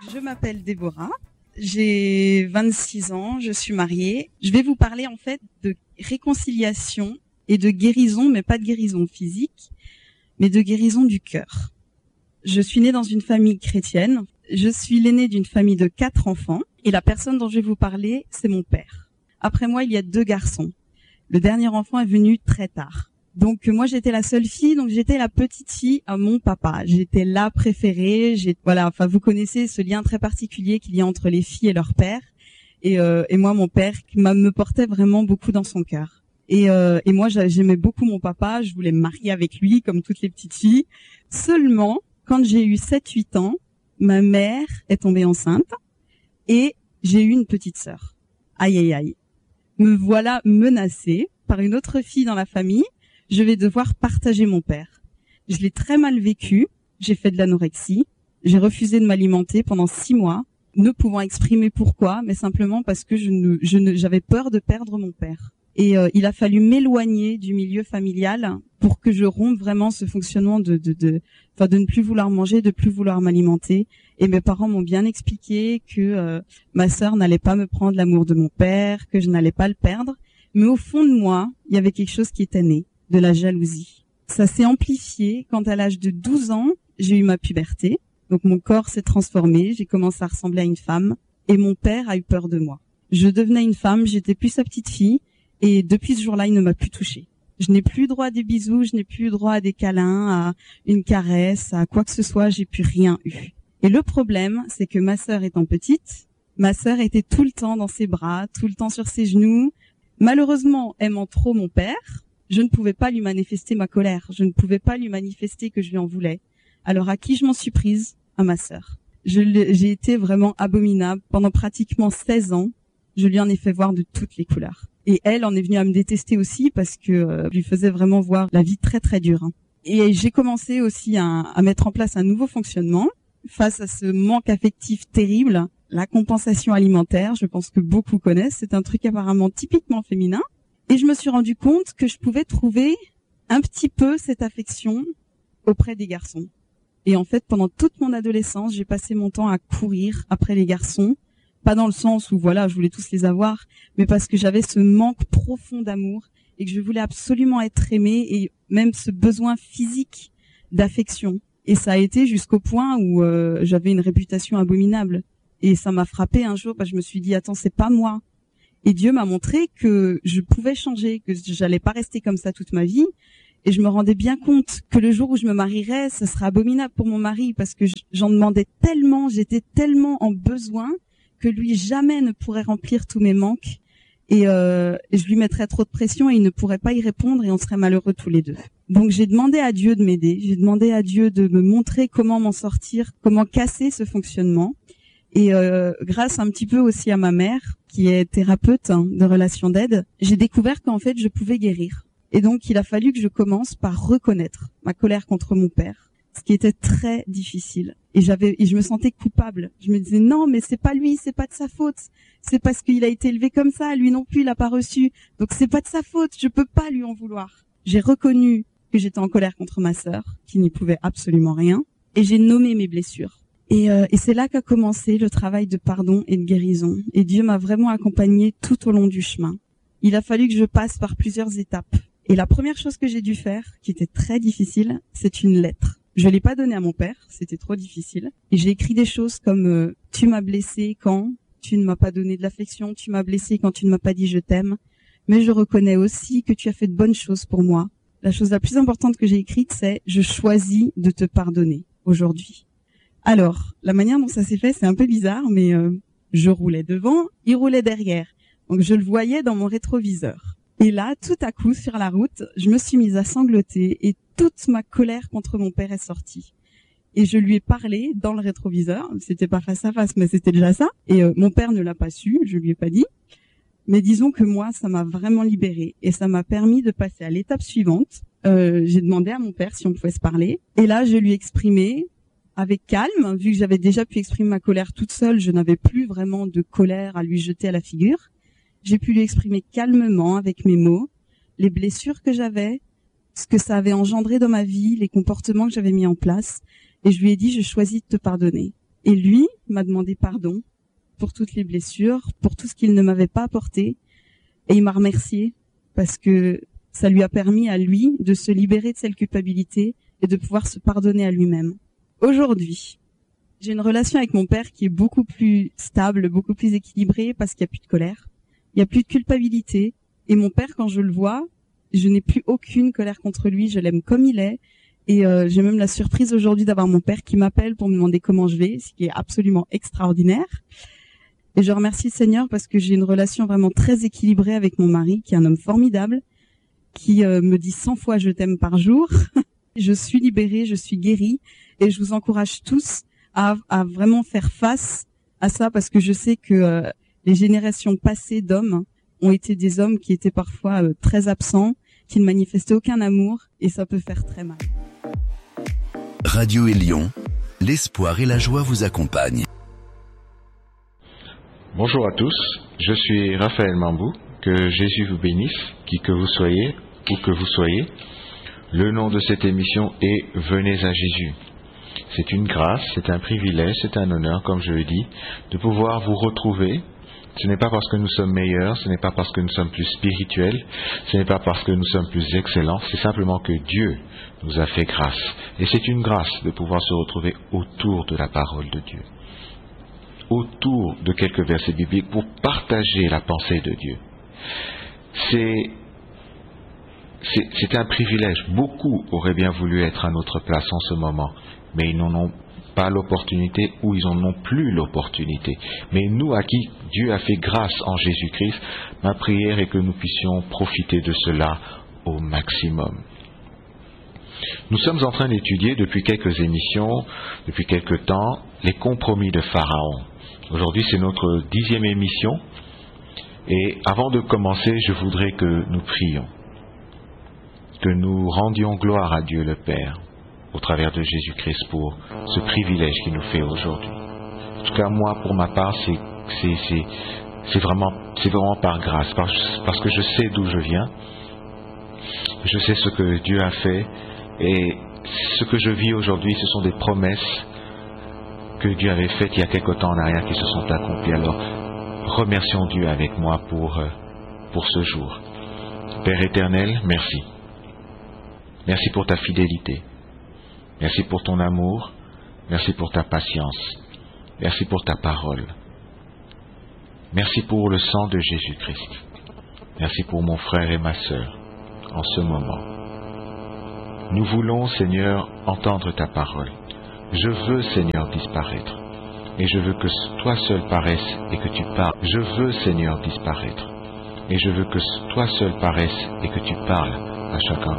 Je m'appelle Déborah, j'ai 26 ans, je suis mariée. Je vais vous parler en fait de réconciliation et de guérison, mais pas de guérison physique, mais de guérison du cœur. Je suis née dans une famille chrétienne, je suis l'aînée d'une famille de 4 enfants, et la personne dont je vais vous parler, c'est mon père. Après moi, il y a 2 garçons. Le dernier enfant est venu très tard. Donc moi j'étais la seule fille, donc j'étais la petite fille à mon papa. J'étais la préférée. Vous connaissez ce lien très particulier qu'il y a entre les filles et leur père. Et moi mon père me portait vraiment beaucoup dans son cœur. Et moi j'aimais beaucoup mon papa. Je voulais me marier avec lui comme toutes les petites filles. Seulement quand j'ai eu 7-8 ans, ma mère est tombée enceinte et j'ai eu une petite sœur. Aïe aïe aïe. Me voilà menacée par une autre fille dans la famille. Je vais devoir partager mon père. Je l'ai très mal vécu, j'ai fait de l'anorexie, j'ai refusé de m'alimenter pendant 6 mois, ne pouvant exprimer pourquoi, mais simplement parce que j'avais peur de perdre mon père. Et il a fallu m'éloigner du milieu familial pour que je rompe vraiment ce fonctionnement de ne plus vouloir manger, de plus vouloir m'alimenter. Et mes parents m'ont bien expliqué que ma sœur n'allait pas me prendre l'amour de mon père, que je n'allais pas le perdre. Mais au fond de moi, il y avait quelque chose qui était né. De la jalousie. Ça s'est amplifié quand à l'âge de 12 ans, j'ai eu ma puberté. Donc mon corps s'est transformé, j'ai commencé à ressembler à une femme et mon père a eu peur de moi. Je devenais une femme, j'étais plus sa petite fille et depuis ce jour-là, il ne m'a plus touchée. Je n'ai plus droit à des bisous, je n'ai plus droit à des câlins, à une caresse, à quoi que ce soit, j'ai plus rien eu. Et le problème, c'est que ma sœur étant petite, ma sœur était tout le temps dans ses bras, tout le temps sur ses genoux. Malheureusement, aimant trop mon père, je ne pouvais pas lui manifester ma colère. Je ne pouvais pas lui manifester que je lui en voulais. Alors à qui je m'en suis prise? À ma sœur. J'ai été vraiment abominable. Pendant pratiquement 16 ans, je lui en ai fait voir de toutes les couleurs. Et elle en est venue à me détester aussi parce que je lui faisais vraiment voir la vie très très dure. Et j'ai commencé aussi à mettre en place un nouveau fonctionnement face à ce manque affectif terrible. La compensation alimentaire, je pense que beaucoup connaissent. C'est un truc apparemment typiquement féminin. Et je me suis rendu compte que je pouvais trouver un petit peu cette affection auprès des garçons. Et en fait, pendant toute mon adolescence, j'ai passé mon temps à courir après les garçons. Pas dans le sens où, je voulais tous les avoir, mais parce que j'avais ce manque profond d'amour et que je voulais absolument être aimée et même ce besoin physique d'affection. Et ça a été jusqu'au point où j'avais une réputation abominable. Et ça m'a frappée un jour, je me suis dit, attends, c'est pas moi. Et Dieu m'a montré que je pouvais changer, que j'allais pas rester comme ça toute ma vie. Et je me rendais bien compte que le jour où je me marierais, ce serait abominable pour mon mari parce que j'en demandais tellement, j'étais tellement en besoin que lui jamais ne pourrait remplir tous mes manques. Et je lui mettrais trop de pression et il ne pourrait pas y répondre et on serait malheureux tous les deux. Donc j'ai demandé à Dieu de m'aider, j'ai demandé à Dieu de me montrer comment m'en sortir, comment casser ce fonctionnement. Et grâce un petit peu aussi à ma mère, qui est thérapeute de relations d'aide, j'ai découvert qu'en fait, je pouvais guérir. Et donc, il a fallu que je commence par reconnaître ma colère contre mon père, ce qui était très difficile. Et je me sentais coupable. Je me disais, non, mais c'est pas lui, c'est pas de sa faute. C'est parce qu'il a été élevé comme ça, lui non plus, il a pas reçu. Donc, c'est pas de sa faute, je peux pas lui en vouloir. J'ai reconnu que j'étais en colère contre ma sœur, qui n'y pouvait absolument rien, et j'ai nommé mes blessures. Et c'est là qu'a commencé le travail de pardon et de guérison. Et Dieu m'a vraiment accompagnée tout au long du chemin. Il a fallu que je passe par plusieurs étapes. Et la première chose que j'ai dû faire, qui était très difficile, c'est une lettre. Je l'ai pas donnée à mon père, c'était trop difficile. Et j'ai écrit des choses comme tu m'as blessé quand tu ne m'as pas donné de l'affection, tu m'as blessé quand tu ne m'as pas dit je t'aime. Mais je reconnais aussi que tu as fait de bonnes choses pour moi. La chose la plus importante que j'ai écrite, c'est je choisis de te pardonner aujourd'hui. Alors, la manière dont ça s'est fait, c'est un peu bizarre, mais je roulais devant, il roulait derrière. Donc, je le voyais dans mon rétroviseur. Et là, tout à coup, sur la route, je me suis mise à sangloter et toute ma colère contre mon père est sortie. Et je lui ai parlé dans le rétroviseur. C'était pas face à face, mais c'était déjà ça. Et mon père ne l'a pas su, je lui ai pas dit. Mais disons que moi, ça m'a vraiment libérée. Et ça m'a permis de passer à l'étape suivante. J'ai demandé à mon père si on pouvait se parler. Et là, je lui ai exprimé avec calme, vu que j'avais déjà pu exprimer ma colère toute seule, je n'avais plus vraiment de colère à lui jeter à la figure. J'ai pu lui exprimer calmement, avec mes mots, les blessures que j'avais, ce que ça avait engendré dans ma vie, les comportements que j'avais mis en place. Et je lui ai dit, je choisis de te pardonner. Et lui m'a demandé pardon pour toutes les blessures, pour tout ce qu'il ne m'avait pas apporté. Et il m'a remercié parce que ça lui a permis à lui de se libérer de cette culpabilité et de pouvoir se pardonner à lui-même. Aujourd'hui, j'ai une relation avec mon père qui est beaucoup plus stable, beaucoup plus équilibrée parce qu'il n'y a plus de colère, il n'y a plus de culpabilité. Et mon père, quand je le vois, je n'ai plus aucune colère contre lui, je l'aime comme il est. Et j'ai même la surprise aujourd'hui d'avoir mon père qui m'appelle pour me demander comment je vais, ce qui est absolument extraordinaire. Et je remercie le Seigneur parce que j'ai une relation vraiment très équilibrée avec mon mari, qui est un homme formidable, qui me dit 100 fois je t'aime par jour. Je suis libérée, je suis guérie et je vous encourage tous à vraiment faire face à ça parce que je sais que les générations passées d'hommes ont été des hommes qui étaient parfois très absents, qui ne manifestaient aucun amour et ça peut faire très mal. Radio Élion, l'espoir et la joie vous accompagnent. Bonjour à tous, je suis Raphaël Mambou, que Jésus vous bénisse, qui que vous soyez, où que vous soyez. Le nom de cette émission est « Venez à Jésus ». C'est une grâce, c'est un privilège, c'est un honneur, comme je le dis, de pouvoir vous retrouver. Ce n'est pas parce que nous sommes meilleurs, ce n'est pas parce que nous sommes plus spirituels, ce n'est pas parce que nous sommes plus excellents, c'est simplement que Dieu nous a fait grâce. Et c'est une grâce de pouvoir se retrouver autour de la parole de Dieu, autour de quelques versets bibliques pour partager la pensée de Dieu. C'est un privilège. Beaucoup auraient bien voulu être à notre place en ce moment, mais ils n'en ont pas l'opportunité ou ils n'en ont plus l'opportunité. Mais nous, à qui Dieu a fait grâce en Jésus-Christ, ma prière est que nous puissions profiter de cela au maximum. Nous sommes en train d'étudier depuis quelques émissions, depuis quelques temps, les compromis de Pharaon. Aujourd'hui, c'est notre 10e émission. Et avant de commencer, je voudrais que nous prions, que nous rendions gloire à Dieu le Père, au travers de Jésus-Christ, pour ce privilège qu'il nous fait aujourd'hui. En tout cas, moi, pour ma part, c'est vraiment par grâce, parce que je sais d'où je viens, je sais ce que Dieu a fait, et ce que je vis aujourd'hui, ce sont des promesses que Dieu avait faites il y a quelque temps en arrière qui se sont accomplies. Alors, remercions Dieu avec moi pour ce jour. Père éternel, merci. Merci pour ta fidélité. Merci pour ton amour. Merci pour ta patience. Merci pour ta parole. Merci pour le sang de Jésus-Christ. Merci pour mon frère et ma sœur en ce moment. Nous voulons, Seigneur, entendre ta parole. Je veux, Seigneur, disparaître. Et je veux que toi seul paraisse et que tu parles. Je veux, Seigneur, disparaître. Et je veux que toi seul paraisse et que tu parles à chacun